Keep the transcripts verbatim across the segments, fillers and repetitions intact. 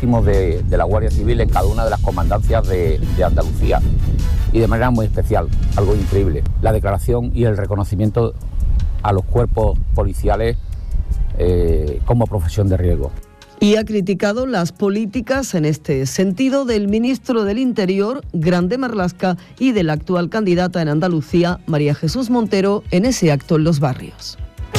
máximos de, de la Guardia Civil en cada una de las comandancias de, de Andalucía. Y de manera muy especial, algo increíble, la declaración y el reconocimiento a los cuerpos policiales eh, como profesión de riesgo. Y ha criticado las políticas en este sentido del ministro del Interior, Grande Marlaska, y de la actual candidata en Andalucía, María Jesús Montero, en ese acto en Los Barrios.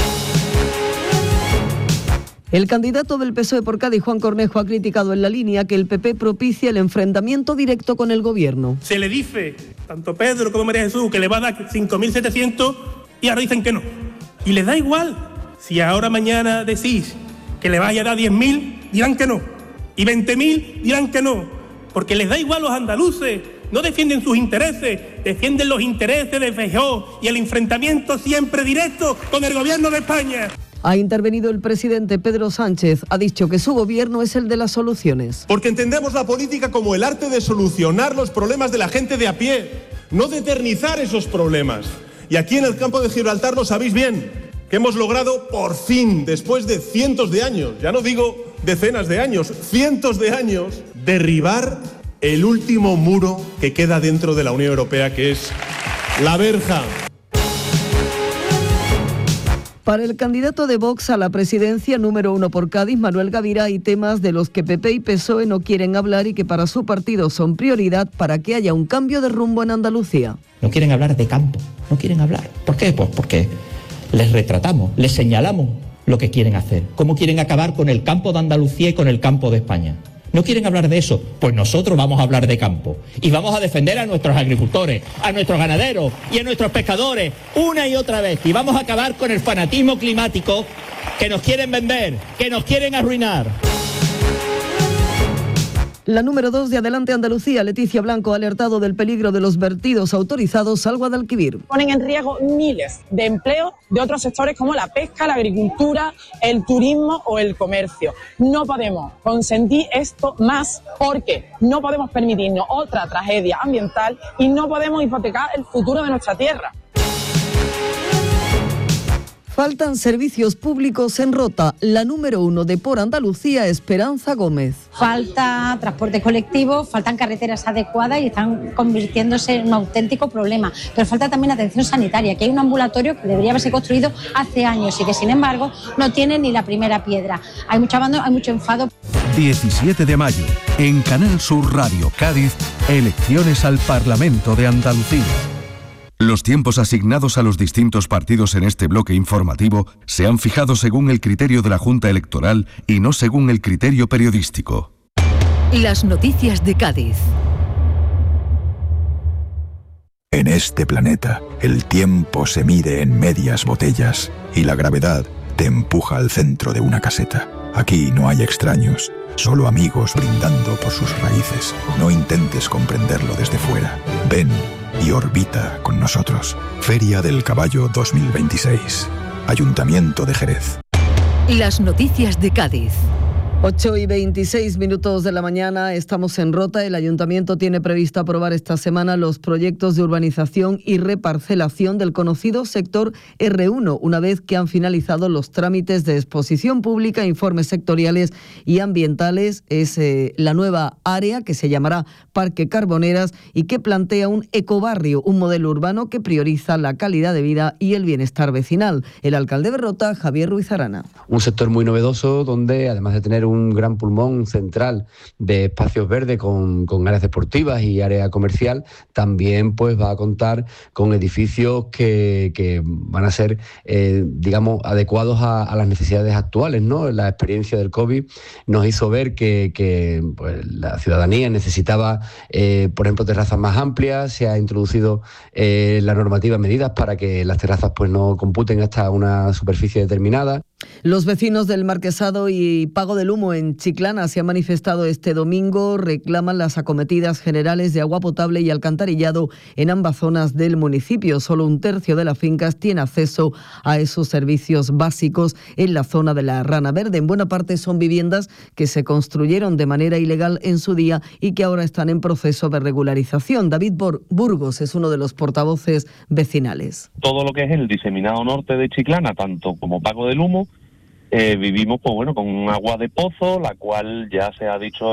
El candidato del P S O E por Cádiz, Juan Cornejo, ha criticado en La Línea que el P P propicia el enfrentamiento directo con el gobierno. Se le dice, tanto Pedro como María Jesús, que le va a dar cinco mil setecientos y ahora dicen que no. Y les da igual. Si ahora mañana decís que le vaya a dar diez mil, dirán que no. Y veinte mil dirán que no. Porque les da igual a los andaluces. No defienden sus intereses, defienden los intereses de Feijóo y el enfrentamiento siempre directo con el gobierno de España. Ha intervenido el presidente Pedro Sánchez. Ha dicho que su gobierno es el de las soluciones. Porque entendemos la política como el arte de solucionar los problemas de la gente de a pie, no de eternizar esos problemas. Y aquí en el campo de Gibraltar lo sabéis bien, que hemos logrado por fin, después de cientos de años, ya no digo decenas de años, cientos de años, derribar el último muro que queda dentro de la Unión Europea, que es la verja. Para el candidato de Vox a la presidencia número uno por Cádiz, Manuel Gavira, hay temas de los que P P y P S O E no quieren hablar y que para su partido son prioridad para que haya un cambio de rumbo en Andalucía. No quieren hablar de campo, no quieren hablar. ¿Por qué? Pues porque les retratamos, les señalamos lo que quieren hacer, cómo quieren acabar con el campo de Andalucía y con el campo de España. ¿No quieren hablar de eso? Pues nosotros vamos a hablar de campo y vamos a defender a nuestros agricultores, a nuestros ganaderos y a nuestros pescadores una y otra vez. Y vamos a acabar con el fanatismo climático que nos quieren vender, que nos quieren arruinar. La número dos de Adelante Andalucía, Leticia Blanco, ha alertado del peligro de los vertidos autorizados al Guadalquivir. Ponen en riesgo miles de empleos de otros sectores como la pesca, la agricultura, el turismo o el comercio. No podemos consentir esto más porque no podemos permitirnos otra tragedia ambiental y no podemos hipotecar el futuro de nuestra tierra. Faltan servicios públicos en Rota. La número uno de Por Andalucía, Esperanza Gómez. Falta transporte colectivo, faltan carreteras adecuadas y están convirtiéndose en un auténtico problema. Pero falta también atención sanitaria, que hay un ambulatorio que debería haberse construido hace años y que, sin embargo, no tiene ni la primera piedra. Hay mucho abandono, hay mucho enfado. diecisiete de mayo, en Canal Sur Radio Cádiz, elecciones al Parlamento de Andalucía. Los tiempos asignados a los distintos partidos en este bloque informativo se han fijado según el criterio de la Junta Electoral y no según el criterio periodístico. Las noticias de Cádiz. En este planeta, el tiempo se mide en medias botellas y la gravedad te empuja al centro de una caseta. Aquí no hay extraños, solo amigos brindando por sus raíces. No intentes comprenderlo desde fuera. Ven y orbita con nosotros. Feria del Caballo dos mil veintiséis. Ayuntamiento de Jerez. Las noticias de Cádiz. ocho y veintiséis minutos de la mañana, estamos en Rota. El Ayuntamiento tiene previsto aprobar esta semana los proyectos de urbanización y reparcelación del conocido sector erre uno, una vez que han finalizado los trámites de exposición pública, informes sectoriales y ambientales. Es eh, la nueva área que se llamará Parque Carboneras y que plantea un ecobarrio, un modelo urbano que prioriza la calidad de vida y el bienestar vecinal. El alcalde de Rota, Javier Ruiz Arana. Un sector muy novedoso donde, además de tener un gran pulmón central de espacios verdes con, con áreas deportivas y área comercial, también pues va a contar con edificios que, que van a ser, eh, digamos, adecuados a, a las necesidades actuales, ¿no? La experiencia del COVID nos hizo ver que, que pues, la ciudadanía necesitaba, eh, por ejemplo, terrazas más amplias. Se ha introducido eh, la normativa, medidas para que las terrazas pues no computen hasta una superficie determinada. Los vecinos del Marquesado y Pago del Humo en Chiclana se han manifestado este domingo, reclaman las acometidas generales de agua potable y alcantarillado en ambas zonas del municipio. Solo un tercio de las fincas tiene acceso a esos servicios básicos en la zona de la Rana Verde. En buena parte son viviendas que se construyeron de manera ilegal en su día y que ahora están en proceso de regularización. David Burgos es uno de los portavoces vecinales. Todo lo que es el diseminado norte de Chiclana, tanto como Pago del Humo, Eh, vivimos pues bueno con agua de pozo, la cual ya se ha dicho